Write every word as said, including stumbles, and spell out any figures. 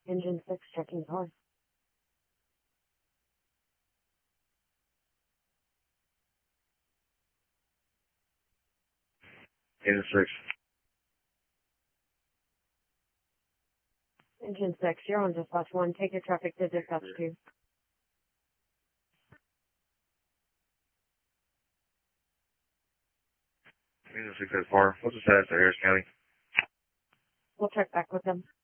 Engine six checking car. Engine six. Engine six, you're on dispatch one. Take your traffic to dispatch two. Engine six has far. What's the status of Harris County? We'll check back with them.